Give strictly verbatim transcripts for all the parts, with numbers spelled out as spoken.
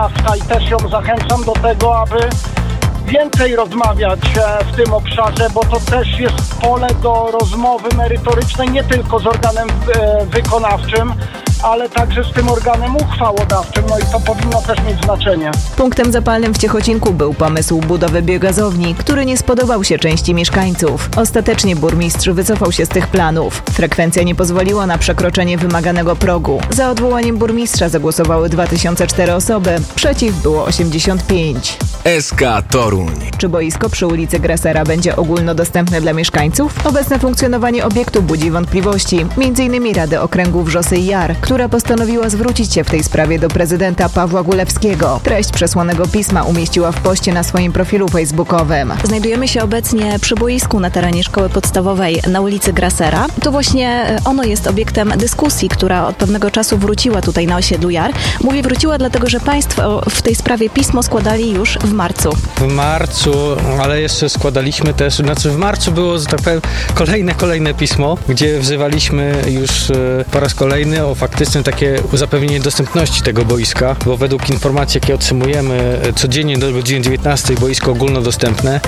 miasta i też ją zachęcam do tego, aby więcej rozmawiać w tym obszarze, bo to też jest pole do rozmowy merytorycznej nie tylko z organem wykonawczym, ale także z tym organem uchwałodawczym, no i to powinno też mieć znaczenie. Punktem zapalnym w Ciechocinku był pomysł budowy biogazowni, który nie spodobał się części mieszkańców. Ostatecznie burmistrz wycofał się z tych planów. Frekwencja nie pozwoliła na przekroczenie wymaganego progu. Za odwołaniem burmistrza zagłosowały dwa tysiące cztery osoby, przeciw było osiemdziesiąt pięć. S K Toruń. Czy boisko przy ulicy Gressera będzie ogólnodostępne dla mieszkańców? Obecne funkcjonowanie obiektu budzi wątpliwości, między innymi Rady Okręgu Wrzosy i Jar, która postanowiła zwrócić się w tej sprawie do prezydenta Pawła Gulewskiego. Treść przesłanego pisma umieściła w poście na swoim profilu facebookowym. Znajdujemy się obecnie przy boisku na terenie szkoły podstawowej na ulicy Gressera. To właśnie ono jest obiektem dyskusji, która od pewnego czasu wróciła tutaj na osiedlu Jar. Mówię wróciła, dlatego że państwo w tej sprawie pismo składali już w marcu. W marcu, ale jeszcze składaliśmy też, znaczy w marcu było, że tak powiem, kolejne, kolejne pismo, gdzie wzywaliśmy już po raz kolejny o faktyczne takie zapewnienie dostępności tego boiska, bo według informacji, jakie otrzymujemy codziennie do godziny dziewiętnastej boisko ogólnodostępne,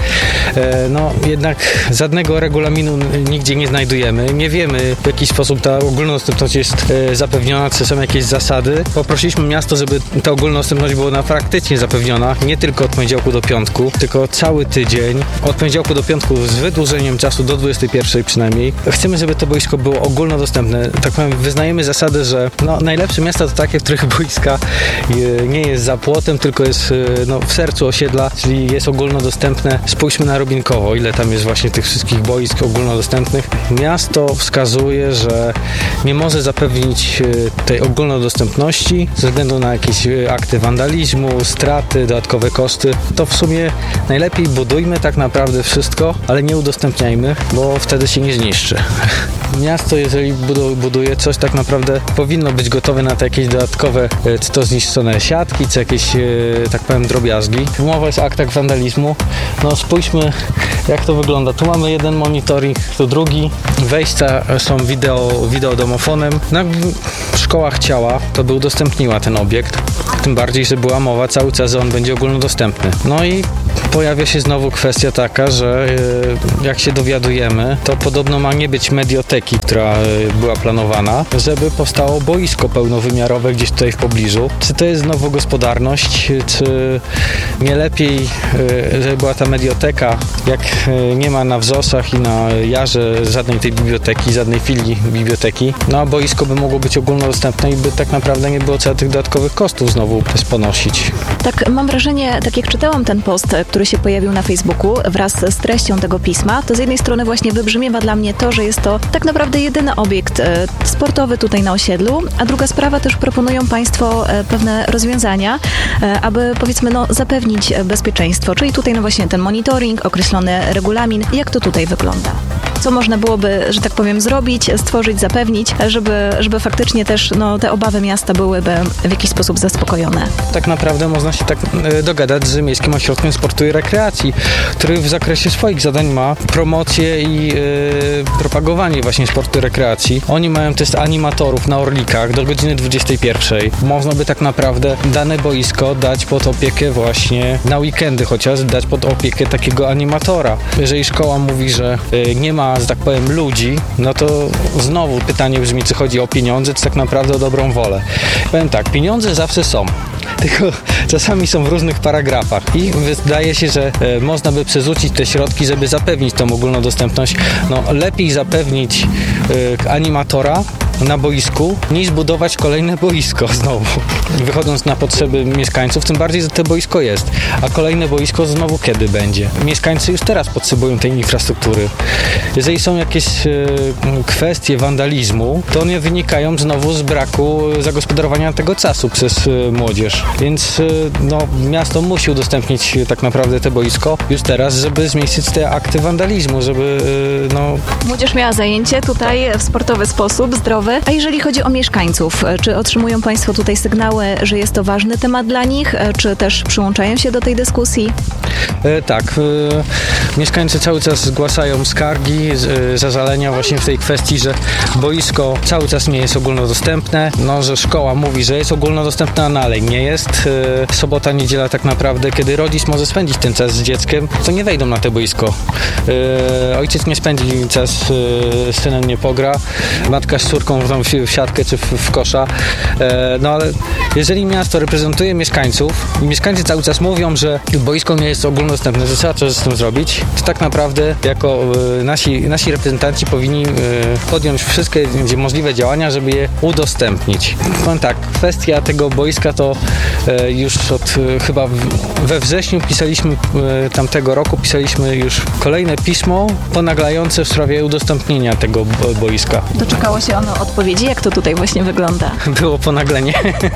no jednak żadnego regulaminu nigdzie nie znajdujemy. Nie wiemy, w jaki sposób ta ogólnodostępność jest zapewniona, czy są jakieś zasady. Poprosiliśmy miasto, żeby ta ogólnodostępność była faktycznie zapewniona, nie tylko od poniedziałku do piątku, tylko cały tydzień, od poniedziałku do piątku z wydłużeniem czasu do dwudziestej pierwszej przynajmniej. Chcemy, żeby to boisko było ogólnodostępne. Tak powiem, wyznajemy zasadę, że no, najlepsze miasta to takie, w których boiska nie jest za płotem, tylko jest no, w sercu osiedla, czyli jest ogólnodostępne. Spójrzmy na Rubinkowo, ile tam jest właśnie tych wszystkich boisk ogólnodostępnych. Miasto wskazuje, że nie może zapewnić tej ogólnodostępności ze względu na jakieś akty wandalizmu, straty, dodatkowe koszty. To w sumie najlepiej budujmy tak naprawdę wszystko, ale nie udostępniajmy, bo wtedy się nie zniszczy. Miasto, jeżeli buduje coś, tak naprawdę powinno być gotowe na te jakieś dodatkowe, czy to zniszczone siatki, czy jakieś, tak powiem, drobiazgi. Mowa jest o aktach wandalizmu. No spójrzmy, jak to wygląda. Tu mamy jeden monitoring, tu drugi. Wejścia są wideo, wideodomofonem. No, szkoła chciała, to by udostępniła ten obiekt. Tym bardziej, że była mowa cały czas, że on będzie ogólnodostępny. No i pojawia się znowu kwestia taka, że jak się dowiadujemy, to podobno ma nie być medioteki, która była planowana, żeby powstało boisko pełnowymiarowe gdzieś tutaj w pobliżu. Czy to jest znowu gospodarność, czy nie lepiej, żeby była ta medioteka, jak nie ma na Wrzosach i na Jarze żadnej tej biblioteki, żadnej filii biblioteki, no a boisko by mogło być ogólnodostępne i by tak naprawdę nie było trzeba tych dodatkowych kosztów znowu ponosić. Tak, mam wrażenie, tak jak czytałam ten post, który się pojawił na Facebooku wraz z treścią tego pisma, to z jednej strony właśnie wybrzmiewa dla mnie to, że jest to tak naprawdę jedyny obiekt e, sportowy tutaj na osiedlu, a druga sprawa, też proponują państwo e, pewne rozwiązania, e, aby powiedzmy no, zapewnić bezpieczeństwo, czyli tutaj no właśnie ten monitoring, określony regulamin. Jak to tutaj wygląda? Co można byłoby, że tak powiem, zrobić, stworzyć, zapewnić, żeby, żeby faktycznie też no, te obawy miasta byłyby w jakiś sposób zaspokojone? Tak naprawdę można się tak e, dogadać z Miejskim Ośrodkiem Sportu i Rekreacji, który w zakresie swoich zadań ma promocję i e, propagowanie właśnie sportu i rekreacji. Oni mają też animatorów na Orlikach do godziny dwudziestej pierwszej. Można by tak naprawdę dane boisko dać pod opiekę właśnie na weekendy chociaż, dać pod opiekę takiego animatora. Jeżeli szkoła mówi, że e, nie ma, że tak powiem, ludzi, no to znowu pytanie brzmi, czy chodzi o pieniądze, czy tak naprawdę o dobrą wolę. Powiem tak, pieniądze zawsze są, tylko czasami są w różnych paragrafach i wydaje się, że e, można by przerzucić te środki, żeby zapewnić tą ogólnodostępność. No lepiej zapewnić e, animatora na boisku, niż budować kolejne boisko znowu, wychodząc na potrzeby mieszkańców, tym bardziej, że to boisko jest, a kolejne boisko znowu kiedy będzie? Mieszkańcy już teraz potrzebują tej infrastruktury. Jeżeli są jakieś e, kwestie wandalizmu, to one wynikają znowu z braku zagospodarowania tego czasu przez e, młodzież, więc e, no, miasto musi udostępnić e, tak naprawdę te boisko już teraz, żeby zmieścić te akty wandalizmu, żeby e, no... Młodzież miała zajęcie tutaj w sportowy sposób, zdrowe, sportowy. A jeżeli chodzi o mieszkańców, czy otrzymują Państwo tutaj sygnały, że jest to ważny temat dla nich, czy też przyłączają się do tej dyskusji? E, tak. E, mieszkańcy cały czas zgłaszają skargi, z, zażalenia właśnie w tej kwestii, że boisko cały czas nie jest ogólnodostępne, no, że szkoła mówi, że jest ogólnodostępna, no, ale nie jest. E, sobota, niedziela tak naprawdę, kiedy rodzic może spędzić ten czas z dzieckiem, to nie wejdą na to boisko. E, ojciec nie spędzi czas e, z synem, nie pogra, matka z córką w, w siatkę czy w, w kosza. E, no ale jeżeli miasto reprezentuje mieszkańców i mieszkańcy cały czas mówią, że boisko nie jest ogólnodostępne, że trzeba coś z tym zrobić, to tak naprawdę jako e, nasi, nasi reprezentanci powinni e, podjąć wszystkie możliwe działania, żeby je udostępnić. Powiem tak, kwestia tego boiska to e, już od e, chyba w, we wrześniu pisaliśmy e, tamtego roku, pisaliśmy już kolejne pismo ponaglające w sprawie udostępnienia tego boiska. Doczekało się ono odpowiedzi? Jak to tutaj właśnie wygląda? Było ponaglenie.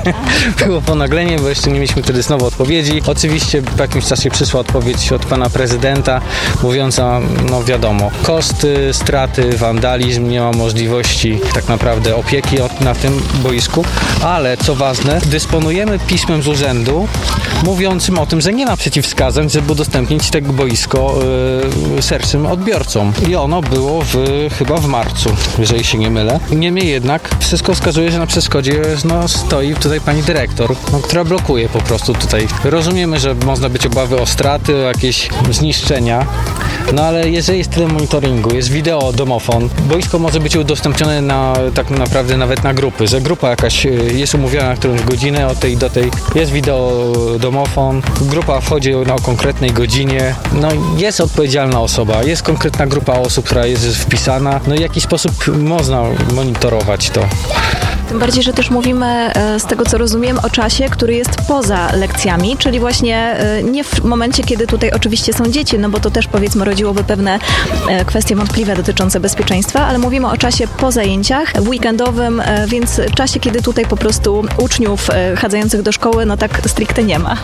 Było ponaglenie, bo jeszcze nie mieliśmy wtedy znowu odpowiedzi. Oczywiście po jakimś czasie przyszła odpowiedź od pana prezydenta mówiąca, no wiadomo, koszty, straty, wandalizm, nie ma możliwości tak naprawdę opieki na tym boisku, ale co ważne, dysponujemy pismem z urzędu mówiącym o tym, że nie ma przeciwwskazań, żeby udostępnić tego boisko yy, szerszym odbiorcom. I ono było w, chyba w marcu, jeżeli się nie mylę. Niemniej jednak wszystko wskazuje, że na przeszkodzie no, stoi tutaj pani dyrektor, no, która blokuje po prostu tutaj. Rozumiemy, że można być obawy o straty, o jakieś zniszczenia, no ale jeżeli jest tyle monitoringu, jest wideo, domofon, boisko może być udostępnione na, tak naprawdę nawet na grupy, że grupa jakaś jest umówiona na którąś godzinę, od tej do tej jest wideo, domofon, grupa wchodzi na konkretnej godzinie, no jest odpowiedzialna osoba, jest konkretna grupa osób, która jest wpisana, no w jakiś sposób można monitorować to. Tym bardziej, że też mówimy, z tego co rozumiem, o czasie, który jest poza lekcjami, czyli właśnie nie w momencie, kiedy tutaj oczywiście są dzieci, no bo to też powiedzmy rodziłoby pewne kwestie wątpliwe dotyczące bezpieczeństwa, ale mówimy o czasie po zajęciach, w weekendowym, więc czasie, kiedy tutaj po prostu uczniów chadzających do szkoły, no tak stricte nie ma.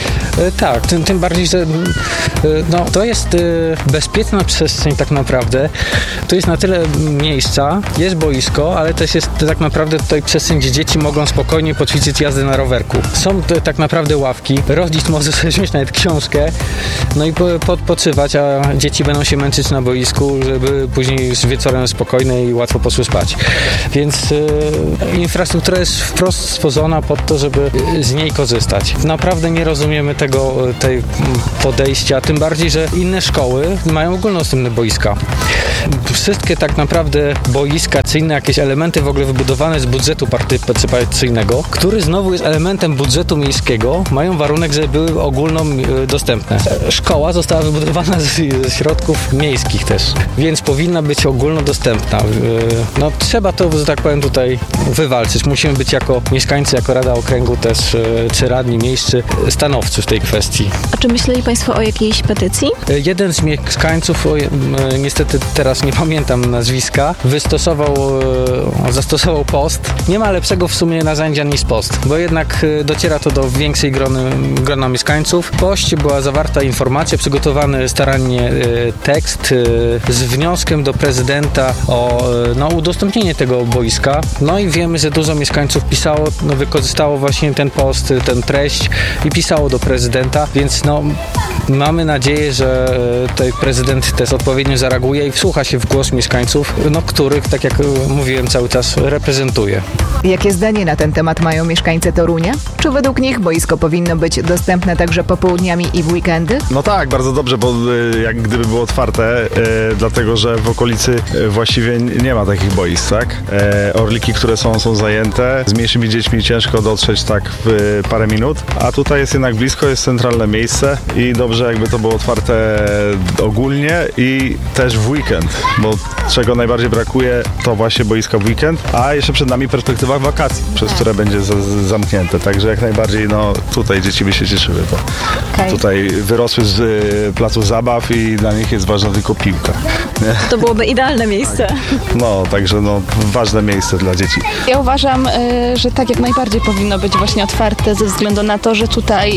Tak, tym, tym bardziej, że no, to jest bezpieczna przestrzeń tak naprawdę. To jest na tyle miejsca, jest boisko, ale też jest tak naprawdę tutaj przestrzeń, gdzie dzieci mogą spokojnie poćwiczyć jazdę na rowerku. Są to, tak naprawdę ławki, rodzic może sobie wziąć nawet książkę, no i po, odpoczywać, a dzieci będą się męczyć na boisku, żeby później już wieczorem spokojne i łatwo poszły spać. Więc y, infrastruktura jest wprost stworzona pod to, żeby z niej korzystać. Naprawdę nie rozumiemy tego tej podejścia, tym bardziej, że inne szkoły mają ogólnodostępne boiska. Wszystkie tak naprawdę boiska, czy inne jakieś elementy w ogóle wybudowane z budżetu partycypacyjnego, który znowu jest elementem budżetu miejskiego, mają warunek, żeby były ogólnodostępne. Szkoła została wybudowana ze środków miejskich też, więc powinna być ogólnodostępna. No trzeba to, że tak powiem, tutaj wywalczyć. Musimy być jako mieszkańcy, jako Rada Okręgu też, czy radni miejscy stanowczy w tej kwestii. A czy myśleli Państwo o jakiejś petycji? Jeden z mieszkańców, niestety teraz nie pamiętam nazwiska, wystosował, zastosował post. Nie ma lepszego w sumie narzędzia niż post, bo jednak dociera to do większej grony, grona mieszkańców. W poście była zawarta informacja, przygotowany starannie tekst z wnioskiem do prezydenta o no, udostępnienie tego boiska. No i wiemy, że dużo mieszkańców pisało, no, wykorzystało właśnie ten post, tę treść i pisało do prezydenta, więc no mamy nadzieję, że tutaj prezydent też odpowiednio zareaguje i wsłucha się w głos mieszkańców, no, których, tak jak mówiłem, cały czas reprezentuje. Jakie zdanie na ten temat mają mieszkańcy Torunia? Czy według nich boisko powinno być dostępne także popołudniami i w weekendy? No tak, bardzo dobrze, bo jak gdyby było otwarte, e, dlatego że w okolicy właściwie nie ma takich boisk, tak? E, orliki, które są, są zajęte, z mniejszymi dziećmi ciężko dotrzeć tak w parę minut, a tutaj jest jednak blisko, jest centralne miejsce i dobrze jakby to było otwarte ogólnie i też w weekend, bo czego najbardziej brakuje, to właśnie boiska w weekend, a jeszcze przed nami perspektywa wakacji, przez które będzie z- zamknięte, także jak najbardziej no tutaj dzieci by się cieszyły, bo okay. Tutaj wyrosły z y, placu zabaw i dla nich jest ważna tylko piłka. Nie? To byłoby idealne miejsce. No, także no ważne miejsce dla dzieci. Ja uważam, y, że tak jak najbardziej powinno być właśnie otwarte ze względu na to, że tutaj no, w pobliżu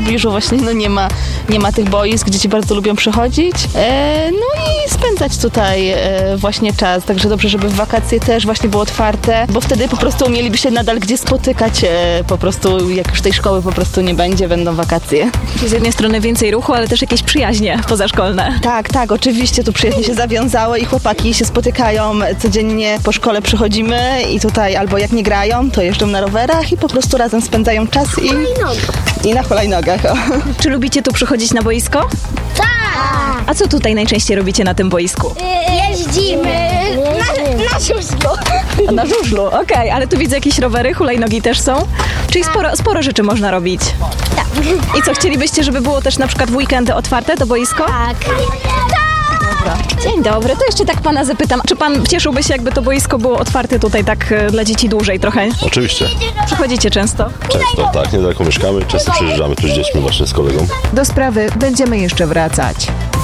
pobliżu właśnie no nie ma, nie ma tych boisk, dzieci bardzo lubią przychodzić. E, no i spędzać tutaj e, właśnie czas, także dobrze, żeby w wakacje też właśnie było otwarte, bo wtedy po prostu mieliby się nadal gdzie spotykać, e, po prostu jak już tej szkoły po prostu nie będzie, będą wakacje. Czyli z jednej strony więcej ruchu, ale też jakieś przyjaźnie pozaszkolne. Tak, tak, oczywiście tu przyjaźnie się zawiązały i chłopaki się spotykają codziennie, po szkole przychodzimy i tutaj albo jak nie grają, to jeżdżą na rowerach i po prostu razem spędzają czas i, i na hulajnogach. O. Czy lubicie tu przychodzić na boisko? Tak! A co tutaj najczęściej robicie na tym boisku? Jeździmy na, na żużlu. A na żużlu, okej, okay. Ale tu widzę jakieś rowery, hulajnogi też są. Czyli sporo, sporo rzeczy można robić. Tak. I co, chcielibyście, żeby było też na przykład w weekendy otwarte to boisko? Tak. Dobra. Dzień dobry, to jeszcze tak pana zapytam, czy pan cieszyłby się, jakby to boisko było otwarte tutaj tak e, dla dzieci dłużej trochę? Oczywiście. Przychodzicie często? Często, tak, niedaleko mieszkamy, często przyjeżdżamy tu z dziećmi właśnie z kolegą. Do sprawy będziemy jeszcze wracać.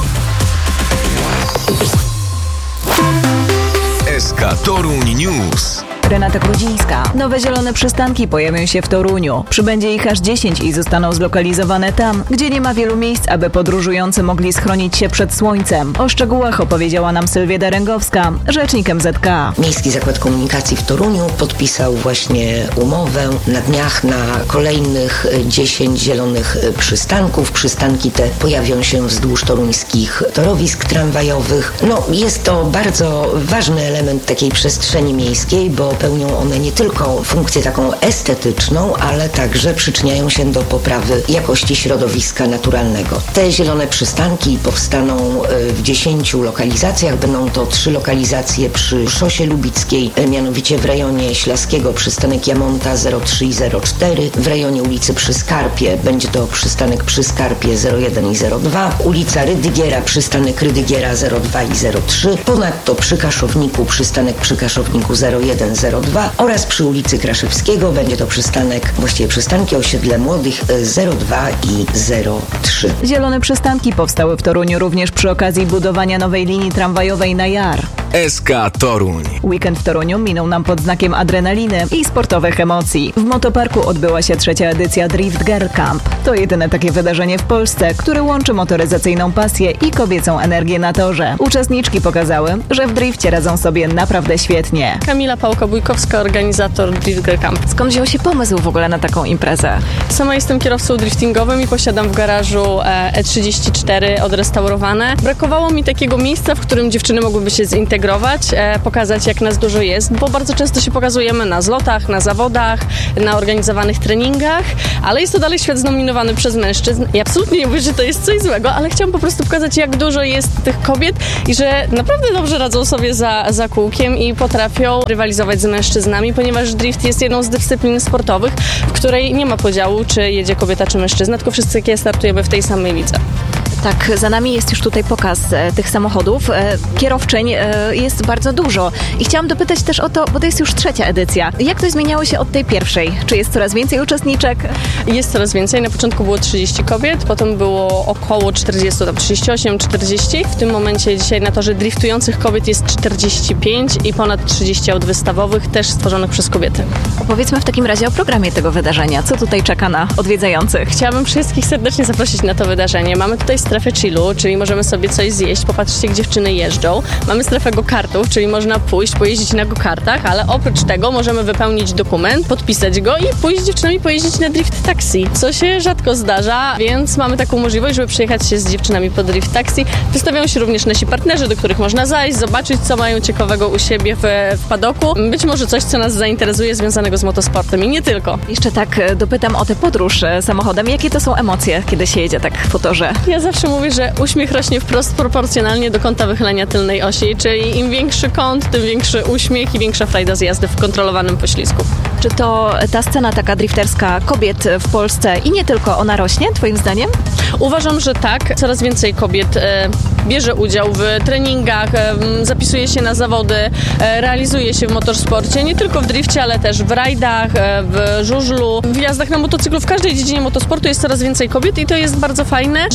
S K Toruń News. Renata Grudzińska. Nowe zielone przystanki pojawią się w Toruniu. Przybędzie ich aż dziesięć i zostaną zlokalizowane tam, gdzie nie ma wielu miejsc, aby podróżujący mogli schronić się przed słońcem. O szczegółach opowiedziała nam Sylwia Ręgowska, rzecznik M Z K. Miejski Zakład Komunikacji w Toruniu podpisał właśnie umowę na dniach na kolejnych dziesięć zielonych przystanków. Przystanki te pojawią się wzdłuż toruńskich torowisk tramwajowych. No, jest to bardzo ważny element takiej przestrzeni miejskiej, bo pełnią one nie tylko funkcję taką estetyczną, ale także przyczyniają się do poprawy jakości środowiska naturalnego. Te zielone przystanki powstaną w dziesięciu lokalizacjach. Będą to trzy lokalizacje przy Szosie Lubickiej, mianowicie w rejonie Ślaskiego przystanek Jamonta zero trzy i zero cztery, w rejonie ulicy Przy Skarpie będzie to przystanek Przy Skarpie zero jeden i zero dwa, ulica Rydygiera, przystanek Rydygiera zero dwa i zero trzy, ponadto przy Kaszowniku przystanek Przy Kaszowniku zero jeden zero dwa oraz przy ulicy Kraszewskiego będzie to przystanek, właściwie przystanki Osiedle Młodych zero dwa i zero trzy. Zielone przystanki powstały w Toruniu również przy okazji budowania nowej linii tramwajowej na Jar. S K Toruń. Weekend w Toruniu minął nam pod znakiem adrenaliny i sportowych emocji. W motoparku odbyła się trzecia edycja Drift Girl Camp. To jedyne takie wydarzenie w Polsce, które łączy motoryzacyjną pasję i kobiecą energię na torze. Uczestniczki pokazały, że w drifcie radzą sobie naprawdę świetnie. Kamila Pałka-Bójkowska, organizator Drift Girl Camp. Skąd wziął się pomysł w ogóle na taką imprezę? Sama jestem kierowcą driftingowym i posiadam w garażu E trzydzieści cztery odrestaurowane. Brakowało mi takiego miejsca, w którym dziewczyny mogłyby się zintegrować, e, pokazać jak nas dużo jest, bo bardzo często się pokazujemy na zlotach, na zawodach, na organizowanych treningach, ale jest to dalej świat zdominowany przez mężczyzn i absolutnie nie mówię, że to jest coś złego, ale chciałam po prostu pokazać, jak dużo jest tych kobiet i że naprawdę dobrze radzą sobie za, za kółkiem i potrafią rywalizować z mężczyznami, ponieważ drift jest jedną z dyscyplin sportowych, w której nie ma podziału, czy jedzie kobieta, czy mężczyzna, tylko wszyscy startujemy w tej samej lidze. Tak, za nami jest już tutaj pokaz e, tych samochodów. E, kierowczyń e, jest bardzo dużo. I chciałam dopytać też o to, bo to jest już trzecia edycja. Jak to zmieniało się od tej pierwszej? Czy jest coraz więcej uczestniczek? Jest coraz więcej. Na początku było trzydzieści kobiet, potem było około czterdzieści, tam trzydzieści osiem czterdzieści. W tym momencie dzisiaj na torze driftujących kobiet jest czterdzieści pięć i ponad trzydzieści aut wystawowych, też stworzonych przez kobiety. Opowiedzmy w takim razie o programie tego wydarzenia. Co tutaj czeka na odwiedzających? Chciałabym wszystkich serdecznie zaprosić na to wydarzenie. Mamy tutaj strefę chillu, czyli możemy sobie coś zjeść, popatrzcie, jak dziewczyny jeżdżą. Mamy strefę go-kartów, czyli można pójść, pojeździć na go-kartach, ale oprócz tego możemy wypełnić dokument, podpisać go i pójść z dziewczynami pojeździć na drift taxi, co się rzadko zdarza, więc mamy taką możliwość, żeby przejechać się z dziewczynami po drift taxi. Wystawiają się również nasi partnerzy, do których można zajść, zobaczyć, co mają ciekawego u siebie w, w padoku. Być może coś, co nas zainteresuje, związanego z motosportem i nie tylko. Jeszcze tak dopytam o tę podróż samochodem. Jakie to są emocje, kiedy się jedzie tak po torze? Ja zawsze mówię, że uśmiech rośnie wprost proporcjonalnie do kąta wychylenia tylnej osi, czyli im większy kąt, tym większy uśmiech i większa frajda z jazdy w kontrolowanym poślizgu. Czy to ta scena taka drifterska kobiet w Polsce i nie tylko, ona rośnie, twoim zdaniem? Uważam, że tak. Coraz więcej kobiet e, bierze udział w treningach, e, zapisuje się na zawody, e, realizuje się w motorsporcie, nie tylko w drifcie, ale też w rajdach, e, w żużlu, w jazdach na motocyklu. W każdej dziedzinie motosportu jest coraz więcej kobiet i to jest bardzo fajne, że ci mężczyźni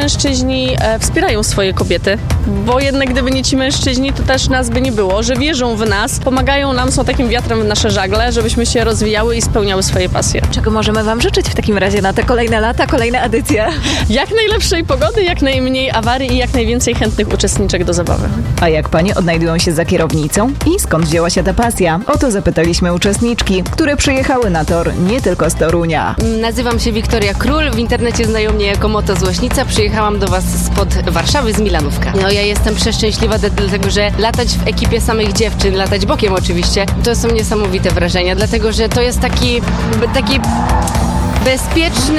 mężczyźni e, wspierają swoje kobiety, bo jednak gdyby nie ci mężczyźni, to też nas by nie było, że wierzą w nas, pomagają nam, są takim wiatrem w nasze żagle, żebyśmy się rozwijały i spełniały swoje pasje. Czego możemy wam życzyć w takim razie na te kolejne lata, kolejne edycje? Jak najlepszej pogody, jak najmniej awarii i jak najwięcej chętnych uczestniczek do zabawy. A jak panie odnajdują się za kierownicą? I skąd wzięła się ta pasja? O to zapytaliśmy uczestniczki, które przyjechały na tor nie tylko z Torunia. Nazywam się Wiktoria Król, w internecie znają mnie jako Motozłośnica. Przyjechałam do was spod Warszawy, z Milanówka. No ja jestem przeszczęśliwa dlatego, że latać w ekipie samych dziewczyn, latać bokiem oczywiście, to są niesamowite wrażenia, dlatego, że to jest taki, taki bezpieczny...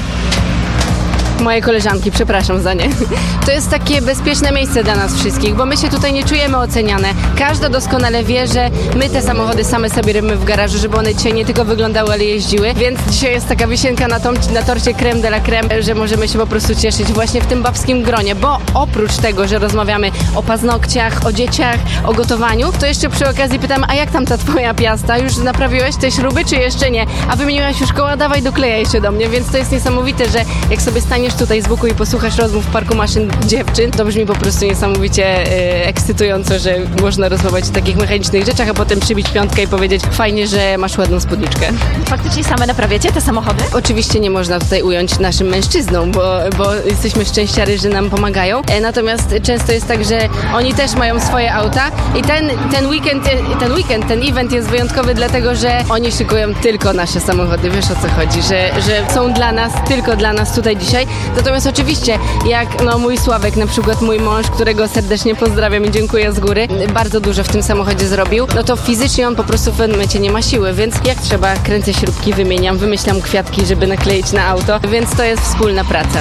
Moje koleżanki, przepraszam za nie. To jest takie bezpieczne miejsce dla nas wszystkich, bo my się tutaj nie czujemy oceniane. Każda doskonale wie, że my te samochody same sobie robimy w garażu, żeby one dzisiaj nie tylko wyglądały, ale jeździły. Więc dzisiaj jest taka wisienka na, tom, na torcie creme de la creme, że możemy się po prostu cieszyć właśnie w tym babskim gronie, bo oprócz tego, że rozmawiamy o paznokciach, o dzieciach, o gotowaniu, to jeszcze przy okazji pytam, a jak tam ta twoja piasta? Już naprawiłeś te śruby, czy jeszcze nie? A wymieniłaś już koła? Dawaj, doklejaj się do mnie, więc to jest niesamowite, że jak sobie staniesz tutaj z boku i posłuchasz rozmów w parku maszyn dziewczyn, to brzmi po prostu niesamowicie e, ekscytująco, że można rozmawiać o takich mechanicznych rzeczach, a potem przybić piątkę i powiedzieć, fajnie, że masz ładną spódniczkę. Faktycznie same naprawiacie te samochody? Oczywiście nie można tutaj ująć naszym mężczyznom, bo, bo jesteśmy szczęściary, że nam pomagają. E, natomiast często jest tak, że oni też mają swoje auta i ten, ten weekend, ten weekend, ten event jest wyjątkowy dlatego, że oni szykują tylko nasze samochody. Wiesz, o co chodzi, że, że są dla nas, tylko dla nas tutaj dzisiaj. Natomiast oczywiście, jak no, mój Sławek, na przykład mój mąż, którego serdecznie pozdrawiam i dziękuję z góry, bardzo dużo w tym samochodzie zrobił, no to fizycznie on po prostu w pewnym momencie nie ma siły, więc jak trzeba, kręcę śrubki, wymieniam, wymyślam kwiatki, żeby nakleić na auto, więc to jest wspólna praca.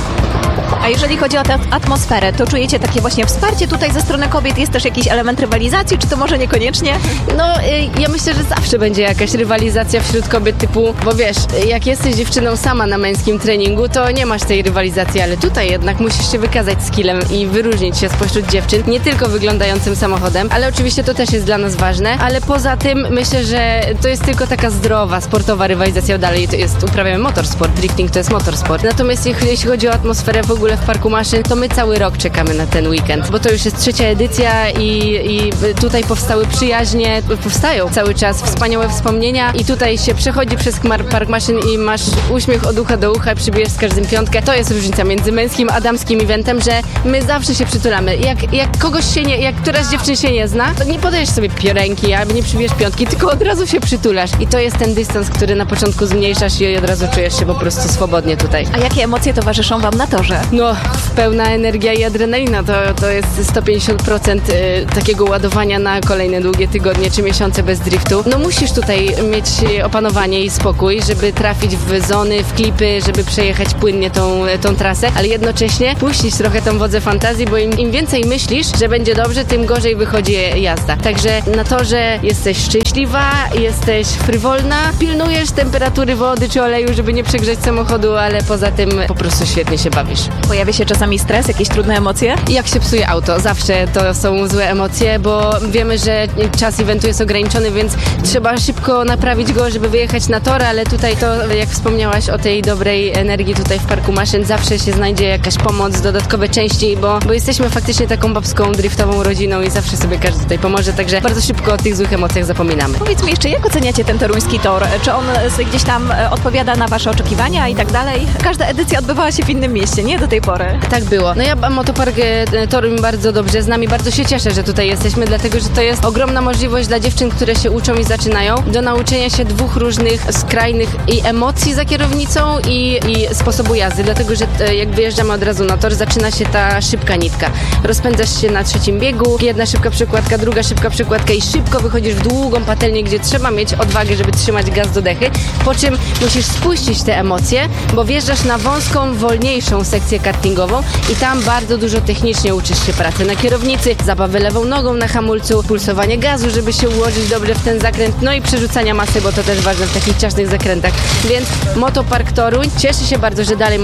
A jeżeli chodzi o tę atmosferę, to czujecie takie właśnie wsparcie tutaj ze strony kobiet? Jest też jakiś element rywalizacji, czy to może niekoniecznie? No, y, ja myślę, że zawsze będzie jakaś rywalizacja wśród kobiet typu, bo wiesz, jak jesteś dziewczyną sama na męskim treningu, to nie masz tej rywalizacji, ale tutaj jednak musisz się wykazać skillem i wyróżnić się spośród dziewczyn, nie tylko wyglądającym samochodem, ale oczywiście to też jest dla nas ważne, ale poza tym myślę, że to jest tylko taka zdrowa, sportowa rywalizacja, dalej to jest, uprawiamy motorsport, drifting to jest motorsport. Natomiast jeśli chodzi o atmosferę w ogóle w parku maszyn, to my cały rok czekamy na ten weekend, bo to już jest trzecia edycja i, i tutaj powstały przyjaźnie, powstają cały czas wspaniałe wspomnienia i tutaj się przechodzi przez park maszyn i masz uśmiech od ucha do ucha, przybijesz z każdym piątkę. To jest różnica między męskim a damskim eventem, że my zawsze się przytulamy. Jak, jak kogoś się nie, jak któraś z dziewczyn się nie zna, to nie podajesz sobie ręki albo nie przybijesz piątki, tylko od razu się przytulasz i to jest ten dystans, który na początku zmniejszasz i od razu czujesz się po prostu swobodnie tutaj. A jakie emocje towarzyszą wam na torze? No, pełna energia i adrenalina, to, to jest sto pięćdziesiąt procent y, takiego ładowania na kolejne długie tygodnie czy miesiące bez driftu. No musisz tutaj mieć opanowanie i spokój, żeby trafić w zony, w klipy, żeby przejechać płynnie tą, tą trasę, ale jednocześnie puścić trochę tą wodzę fantazji, bo im, im więcej myślisz, że będzie dobrze, tym gorzej wychodzi jazda. Także na torze jesteś szczęśliwa, jesteś frywolna, pilnujesz temperatury wody czy oleju, żeby nie przegrzać samochodu, ale poza tym po prostu świetnie się bawisz. Pojawia się czasami stres, jakieś trudne emocje? Jak się psuje auto, zawsze to są złe emocje, bo wiemy, że czas eventu jest ograniczony, więc trzeba szybko naprawić go, żeby wyjechać na tor, ale tutaj to, jak wspomniałaś o tej dobrej energii tutaj w parku maszyn, zawsze się znajdzie jakaś pomoc, dodatkowe części, bo, bo jesteśmy faktycznie taką babską, driftową rodziną i zawsze sobie każdy tutaj pomoże, także bardzo szybko o tych złych emocjach zapominamy. Powiedz mi jeszcze, jak oceniacie ten toruński tor? Czy on gdzieś tam odpowiada na wasze oczekiwania i tak dalej? Każda edycja odbywała się w innym mieście, nie? Do tej pory. Tak było. No ja Motopark Toruń bardzo dobrze znam i bardzo się cieszę, że tutaj jesteśmy, dlatego, że to jest ogromna możliwość dla dziewczyn, które się uczą i zaczynają, do nauczenia się dwóch różnych skrajnych i emocji za kierownicą i, i sposobu jazdy, dlatego, że jak wyjeżdżamy od razu na tor, zaczyna się ta szybka nitka. Rozpędzasz się na trzecim biegu, jedna szybka przekładka, druga szybka przekładka i szybko wychodzisz w długą patelnię, gdzie trzeba mieć odwagę, żeby trzymać gaz do dechy, po czym musisz spuścić te emocje, bo wjeżdżasz na wąską, wolniejszą sekcję kartingową i tam bardzo dużo technicznie uczysz się pracy na kierownicy, zabawy lewą nogą na hamulcu, pulsowanie gazu, żeby się ułożyć dobrze w ten zakręt, no i przerzucania masy, bo to też ważne w takich ciasnych zakrętach. Więc Motopark Toruń cieszy się bardzo, że dalej możemy się tu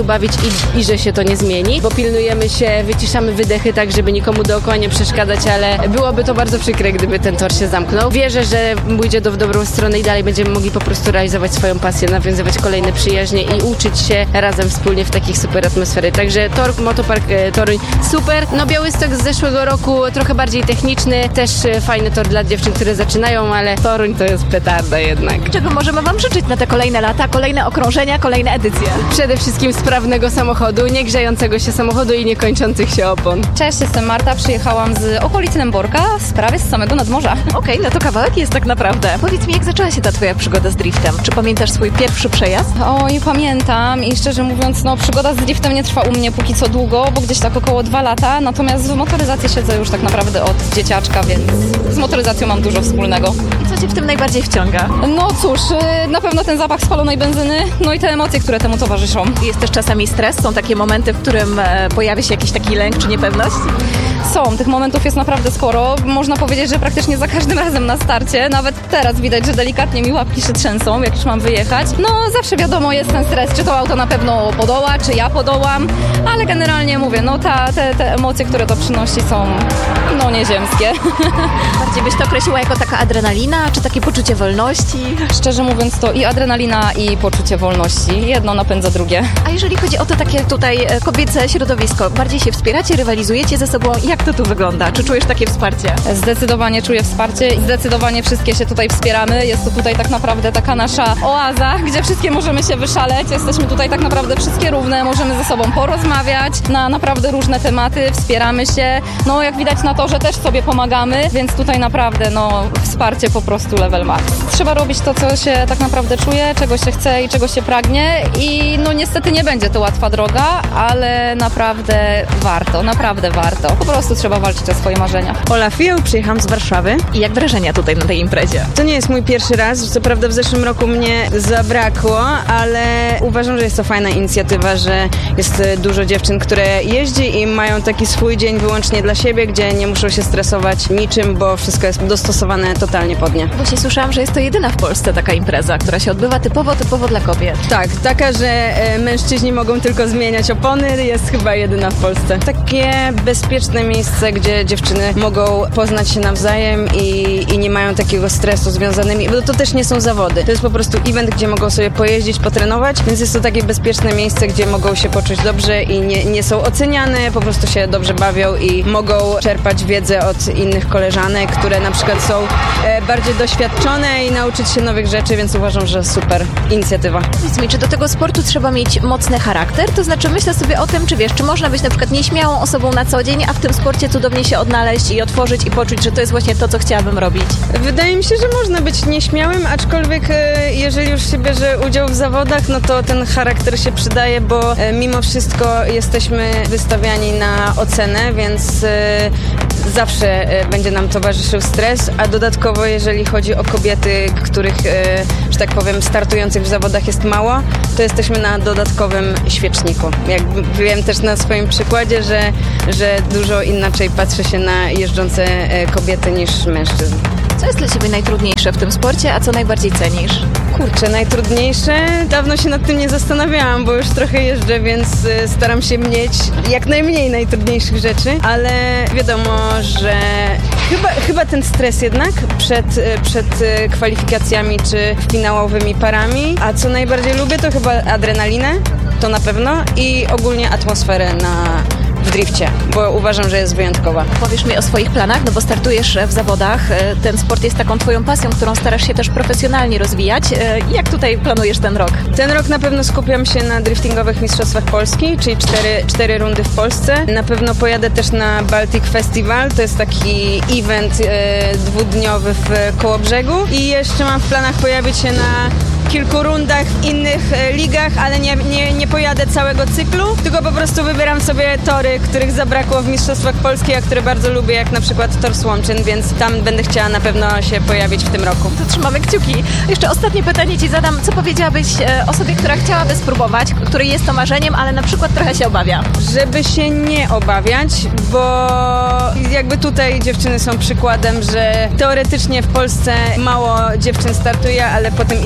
bawić i, i że się to nie zmieni, bo pilnujemy się, wyciszamy wydechy tak, żeby nikomu dookoła nie przeszkadzać, ale byłoby to bardzo przykre, gdyby ten tor się zamknął. Wierzę, że pójdzie to w dobrą stronę i dalej będziemy mogli po prostu realizować swoją pasję, nawiązywać kolejne przyjaźnie i uczyć się razem wspólnie w takich super atmosfery. Także tor Motopark e, Toruń super. No Białystok z zeszłego roku trochę bardziej techniczny, też e, fajny tor dla dziewczyn, które zaczynają, ale Toruń to jest petarda jednak. Czego możemy Wam życzyć na te kolejne lata, kolejne okrążenia, kolejne edycje? Przede wszystkim sprawnego samochodu, nie grzającego się samochodu i nie kończących się opon. Cześć, jestem Marta, przyjechałam z okolicy Nęborka, z prawie z samego nadmorza. Okej, okay, no to kawałek jest tak naprawdę. Powiedz mi, jak zaczęła się ta Twoja przygoda z driftem? Czy pamiętasz swój pierwszy przejazd? O, nie pamiętam i szczerze mówiąc, no przygoda z driftem nie trwa u mnie póki co długo, bo gdzieś tak około dwa lata, natomiast w motoryzacji siedzę już tak naprawdę od dzieciaczka, więc z motoryzacją mam dużo wspólnego. I co Cię w tym najbardziej wciąga? No cóż, na pewno ten zapach spalonej benzyny, no i te emocje, które temu towarzyszą. Jest też czasami stres? Są takie momenty, w którym pojawia się jakiś taki lęk czy niepewność? Są, tych momentów jest naprawdę sporo. Można powiedzieć, że praktycznie za każdym razem na starcie, nawet teraz widać, że delikatnie mi łapki się trzęsą, jak już mam wyjechać. No zawsze wiadomo, jest ten stres, czy to auto na pewno podoła, czy ja podołam, ale generalnie mówię, no ta, te, te emocje, które to przynosi, są no nieziemskie. Bardziej byś to określiła jako taka adrenalina, czy takie poczucie wolności? Szczerze mówiąc, to i adrenalina, i poczucie wolności. Jedno napędza drugie. A jeżeli chodzi o to takie tutaj kobiece środowisko, bardziej się wspieracie, rywalizujecie ze sobą? Jak to tu wygląda? Czy czujesz takie wsparcie? Zdecydowanie czuję wsparcie i zdecydowanie wszystkie się tutaj wspieramy. Jest to tutaj tak naprawdę taka nasza oaza, gdzie wszystkie możemy się wyszaleć. Jesteśmy tutaj tak naprawdę wszystkie równe, możemy ze sobą porozmawiać na naprawdę różne tematy, wspieramy się. No jak widać na torze też sobie pomagamy, więc tutaj naprawdę no wsparcie po prostu level max. Trzeba robić to, co się tak naprawdę czuje, czego się chce i czego się pragnie i no niestety nie będzie to łatwa droga, ale naprawdę warto, naprawdę warto. Po prostu trzeba walczyć o swoje marzenia. Ola Fioł, przyjechałam z Warszawy. I jak wrażenia tutaj na tej imprezie? To nie jest mój pierwszy raz, co prawda w zeszłym roku mnie zabrakło, ale uważam, że jest to fajna inicjatywa, że jest dużo dziewczyn, które jeździ i mają taki swój dzień wyłącznie dla siebie, gdzie nie muszą się stresować niczym, bo wszystko jest dostosowane totalnie pod nie. Właśnie słyszałam, że jest to jedyna w Polsce taka impreza, która się odbywa typowo, typowo dla kobiet. Tak, taka, że e, mężczyźni mogą tylko zmieniać opony, jest chyba jedyna w Polsce. Takie bezpieczne miejsce, gdzie dziewczyny mogą poznać się nawzajem i, i nie mają takiego stresu związanymi, bo to też nie są zawody. To jest po prostu event, gdzie mogą sobie pojeździć, potrenować, więc jest to takie bezpieczne miejsce, gdzie mogą się poczuć dobrze i nie, nie są oceniane, po prostu się dobrze bawią i mogą czerpać wiedzę od innych koleżanek, które na przykład są e, bardziej doświadczone i nauczyć się nowych rzeczy, więc uważam, że super inicjatywa. Powiedz mi, czy do tego sportu trzeba mieć mocny charakter? To znaczy myślę sobie o tym, czy wiesz, czy można być na przykład nieśmiałą osobą na co dzień, a w tym sporcie cudownie się odnaleźć i otworzyć i poczuć, że to jest właśnie to, co chciałabym robić? Wydaje mi się, że można być nieśmiałym, aczkolwiek e, jeżeli już się bierze udział w zawodach, no to ten charakter się przydaje, bo e, mimo wszystko jesteśmy wystawiani na ocenę, więc e, zawsze e, będzie nam towarzyszył stres, a dodatkowo jeżeli chodzi o kobiety, których, e, że tak powiem, startujących w zawodach jest mało, to jesteśmy na dodatkowym świeczniku. Jak wiem też na swoim przykładzie, że, że dużo inaczej patrzy się na jeżdżące e, kobiety niż mężczyzn. Co jest dla Ciebie najtrudniejsze w tym sporcie, a co najbardziej cenisz? Kurczę, najtrudniejsze? Dawno się nad tym nie zastanawiałam, bo już trochę jeżdżę, więc staram się mieć jak najmniej najtrudniejszych rzeczy, ale wiadomo, że chyba, chyba ten stres jednak przed, przed kwalifikacjami czy finałowymi parami, a co najbardziej lubię, to chyba adrenalinę, to na pewno, i ogólnie atmosferę na w drifcie, bo uważam, że jest wyjątkowa. Powiesz mi o swoich planach, no bo startujesz w zawodach. Ten sport jest taką Twoją pasją, którą starasz się też profesjonalnie rozwijać. Jak tutaj planujesz ten rok? Ten rok na pewno skupiam się na driftingowych mistrzostwach Polski, czyli cztery, cztery rundy w Polsce. Na pewno pojadę też na Baltic Festival, to jest taki event e, dwudniowy w Kołobrzegu, i jeszcze mam w planach pojawić się na kilku rundach w innych e, ligach, ale nie, nie, nie pojadę całego cyklu, tylko po prostu wybieram sobie tory, których zabrakło w Mistrzostwach Polski, a które bardzo lubię, jak na przykład tor Słomczyn, więc tam będę chciała na pewno się pojawić w tym roku. To trzymamy kciuki. Jeszcze ostatnie pytanie Ci zadam. Co powiedziałabyś e, osobie, która chciałaby spróbować, której jest to marzeniem, ale na przykład trochę się obawia? Żeby się nie obawiać, bo jakby tutaj dziewczyny są przykładem, że teoretycznie w Polsce mało dziewczyn startuje, ale po tym evencie widać,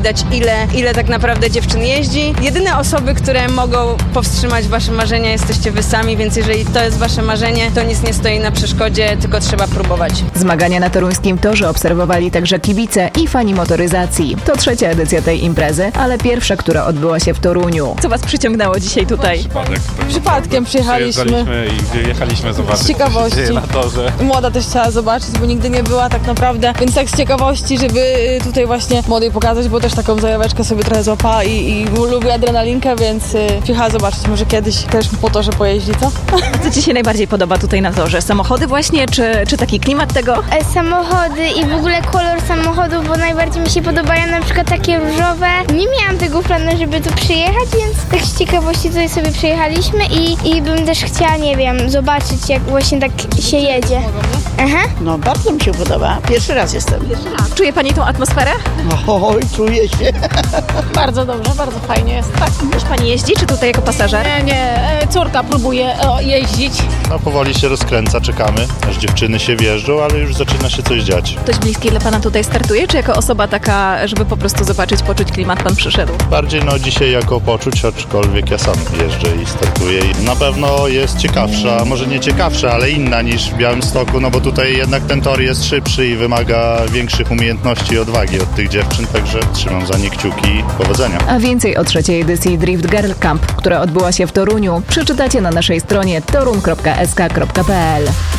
widać ile, ile tak naprawdę dziewczyn jeździ. Jedyne osoby, które mogą powstrzymać wasze marzenia, jesteście wy sami, więc jeżeli to jest wasze marzenie, to nic nie stoi na przeszkodzie, tylko trzeba próbować. Zmagania na toruńskim torze obserwowali także kibice i fani motoryzacji. To trzecia edycja tej imprezy, ale pierwsza, która odbyła się w Toruniu. Co was przyciągnęło dzisiaj tutaj? Przypadek. Przypadkiem przyjechaliśmy. I wyjechaliśmy zobaczyć, z ciekawości. co się dzieje na torze. Młoda też chciała zobaczyć, bo nigdy nie była tak naprawdę, więc tak z ciekawości, żeby tutaj właśnie młodej pokazać, bo też taką zajaweczkę sobie trochę złapała i, i lubi adrenalinkę, więc y, przyjechała zobaczyć, może kiedyś też po torze pojeździ, co? A co ci się najbardziej podoba tutaj na torze? Samochody właśnie, czy, czy taki klimat tego? E, samochody i w ogóle kolor samochodów, bo najbardziej mi się podobają na przykład takie różowe. Nie miałam tego planu, żeby tu przyjechać, więc tak z ciekawości tutaj sobie przyjechaliśmy i, i bym też chciała, nie wiem, zobaczyć, jak właśnie tak się jedzie. Aha. No bardzo mi się podoba. Pierwszy raz jestem. Pierwszy raz. Czuje pani tą atmosferę? Oj, czuję się. Bardzo dobrze, bardzo fajnie jest. Tak. Też pani jeździ, czy tutaj jako pasażer? Nie, nie, córka próbuje o, jeździć. No powoli się rozkręca, czekamy, aż dziewczyny się wjeżdżą, ale już zaczyna się coś dziać. Ktoś bliski dla pana tutaj startuje, czy jako osoba taka, żeby po prostu zobaczyć, poczuć klimat, pan przyszedł? Bardziej no dzisiaj jako poczuć, aczkolwiek ja sam jeżdżę i startuję i na pewno jest ciekawsza, może nie ciekawsza, ale inna niż w Białymstoku, no bo tutaj jednak ten tor jest szybszy i wymaga większych umiejętności i odwagi od tych dziewczyn, także trzymam za nie kciuki. Powodzenia. A więcej o trzeciej edycji Drift Girl Camp, która odbyła się w Toruniu, przeczytacie na naszej stronie torun kropka s k kropka p l.